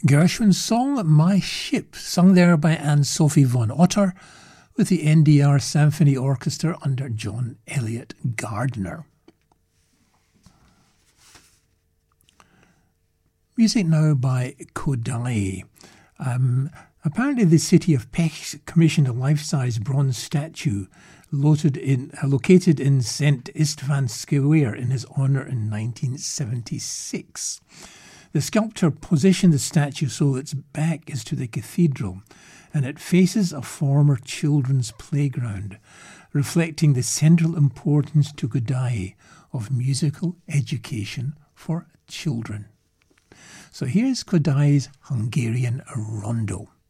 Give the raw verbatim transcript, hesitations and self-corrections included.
Gershwin's song My Ship, sung there by Anne-Sophie von Otter with the N D R Symphony Orchestra under John Elliott Gardner. Music now by Kodály. Um, apparently the city of Pécs commissioned a life-size bronze statue located in, uh, located in Saint Istvan Square in his honour in nineteen seventy-six. The sculptor positioned the statue so its back is to the cathedral and it faces a former children's playground, reflecting the central importance to Kodály of musical education for children. So here's Kodály's Hungarian Rondo.